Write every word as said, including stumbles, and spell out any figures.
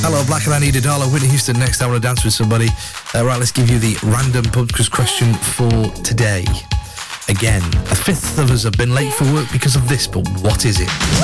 Hello, Black and I Need a Dollar. Whitney Houston next. I want to dance with somebody. Uh, right, let's give you the random pub quiz question for today. Again, a fifth of us have been late for work because of this, but what is it?